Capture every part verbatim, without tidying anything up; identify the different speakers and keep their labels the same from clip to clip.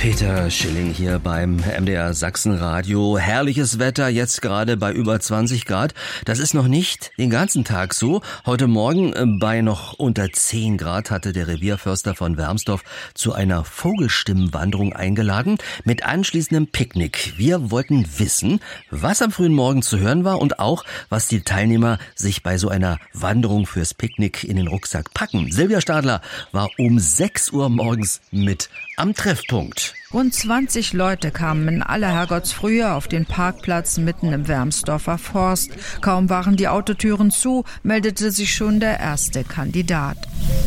Speaker 1: Peter Schilling hier beim M D R Sachsenradio. Herrliches Wetter, jetzt gerade bei über zwanzig Grad. Das ist noch nicht den ganzen Tag so. Heute Morgen bei noch unter zehn Grad hatte der Revierförster von Wermsdorf zu einer Vogelstimmenwanderung eingeladen mit anschließendem Picknick. Wir wollten wissen, was am frühen Morgen zu hören war und auch, was die Teilnehmer sich bei so einer Wanderung fürs Picknick in den Rucksack packen. Silvia Stadler war um sechs Uhr morgens mit am Treffpunkt.
Speaker 2: Rund zwanzig Leute kamen in aller Herrgottsfrühe auf den Parkplatz mitten im Wermsdorfer Forst. Kaum waren die Autotüren zu, meldete sich schon der erste Kandidat.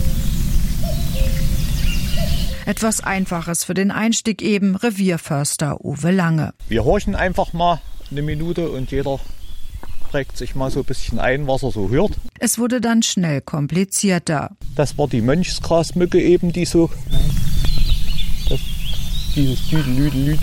Speaker 2: Etwas Einfaches für den Einstieg eben, Revierförster Uwe Lange.
Speaker 3: Wir horchen einfach mal eine Minute und jeder prägt sich mal so ein bisschen ein, was er so hört.
Speaker 2: Es wurde dann schnell komplizierter.
Speaker 3: Das war die Mönchsgrasmücke eben, die so... Das, dieses Lüdelüdelüd.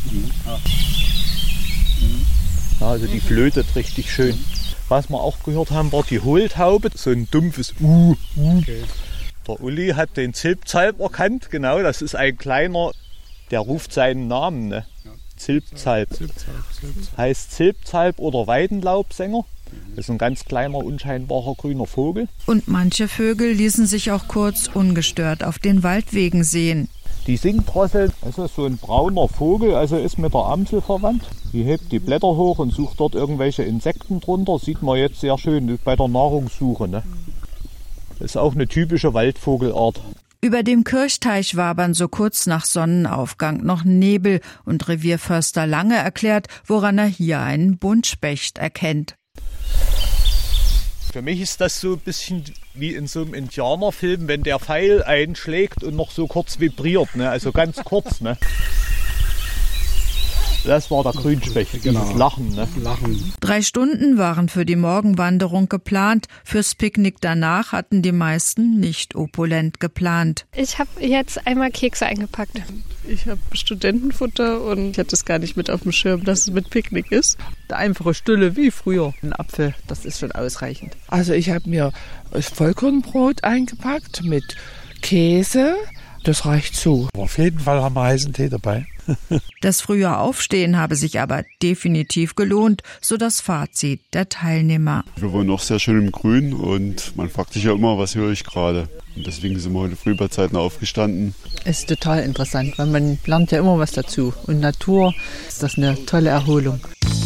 Speaker 3: Ja, also die flötet richtig schön. Was wir auch gehört haben, war die Hohltaube, so ein dumpfes Uh. uh. Okay. Der Uli hat den Zilpzalp erkannt, genau, das ist ein kleiner, der ruft seinen Namen, ne? Zilpzalp. Zilpzalp, Zilpzalp. Heißt Zilpzalp oder Weidenlaubsänger. Das ist ein ganz kleiner, unscheinbarer grüner Vogel.
Speaker 2: Und manche Vögel ließen sich auch kurz ungestört auf den Waldwegen sehen.
Speaker 3: Die Singdrossel, das ist so ein brauner Vogel, also ist mit der Amsel verwandt. Die hebt die Blätter hoch und sucht dort irgendwelche Insekten drunter. Sieht man jetzt sehr schön bei der Nahrungssuche. Ne? Das ist auch eine typische Waldvogelart.
Speaker 2: Über dem Kirchteich wabern so kurz nach Sonnenaufgang noch Nebel und Revierförster Lange erklärt, woran er hier einen Buntspecht erkennt.
Speaker 3: Für mich ist das so ein bisschen wie in so einem Indianerfilm, wenn der Pfeil einschlägt und noch so kurz vibriert, ne? Also ganz kurz. Ne? Das war der Grünspecht, genau. Dieses Lachen, ne? Lachen.
Speaker 2: Drei Stunden waren für die Morgenwanderung geplant. Fürs Picknick danach hatten die meisten nicht opulent geplant.
Speaker 4: Ich habe jetzt einmal Kekse eingepackt.
Speaker 5: Ich habe Studentenfutter und ich hatte es gar nicht mit auf dem Schirm, dass es mit Picknick ist.
Speaker 6: Eine einfache Stulle wie früher. Ein Apfel, das ist schon ausreichend.
Speaker 7: Also ich habe mir Vollkornbrot eingepackt mit Käse. Das reicht so.
Speaker 8: Auf jeden Fall haben wir heißen Tee dabei.
Speaker 2: Das frühe Aufstehen habe sich aber definitiv gelohnt, so das Fazit der Teilnehmer.
Speaker 9: Wir waren auch sehr schön im Grün und man fragt sich ja immer, was höre ich gerade. Und deswegen sind wir heute früh bei Zeiten aufgestanden.
Speaker 6: Es ist total interessant, weil man lernt ja immer was dazu. Und Natur ist das eine tolle Erholung.